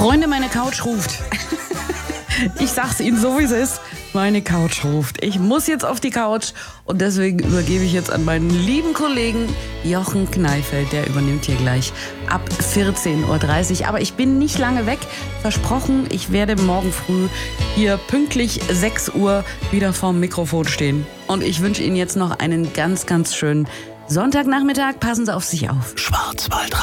Freunde, meine Couch ruft. Ich sag's Ihnen so, wie es ist. Meine Couch ruft. Ich muss jetzt auf die Couch und deswegen übergebe ich jetzt an meinen lieben Kollegen Jochen Kneifeld. Der übernimmt hier gleich ab 14.30 Uhr. Aber ich bin nicht lange weg. Versprochen, ich werde morgen früh hier pünktlich 6 Uhr wieder vorm Mikrofon stehen. Und ich wünsche Ihnen jetzt noch einen ganz, ganz schönen Sonntagnachmittag. Passen Sie auf sich auf. Schwarzwald